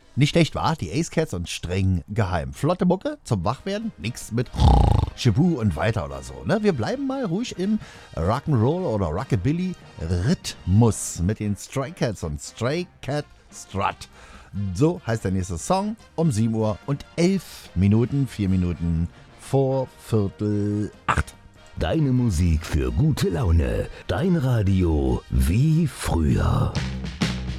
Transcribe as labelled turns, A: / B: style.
A: Nicht schlecht, war? Die Ace Cats und streng geheim. Flotte Mucke zum Wachwerden, nix mit Shabu und weiter oder so. Ne? Wir bleiben mal ruhig im Rock'n'Roll oder Rockabilly-Rhythmus mit den Stray Cats und Stray Cat Strut. So heißt der nächste Song um 7 Uhr und 11 Minuten, 4 Minuten vor 7:45.
B: Deine Musik für gute Laune. Dein Radio wie früher.